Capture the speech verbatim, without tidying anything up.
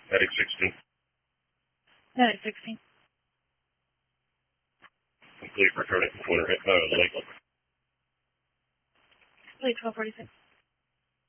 Medic sixteen. Medic sixteen. Complete returning to Winter, uh, Lakeland. Complete twelve forty-six.